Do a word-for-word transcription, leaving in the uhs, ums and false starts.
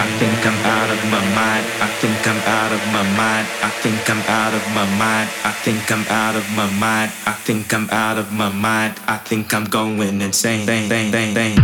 I think I'm out of my mind. I think I'm out of my mind. I think I'm out of my mind. I think I'm out of my mind. I think I'm out of my mind. I think I'm going insane. Bang, bang, bang, bang.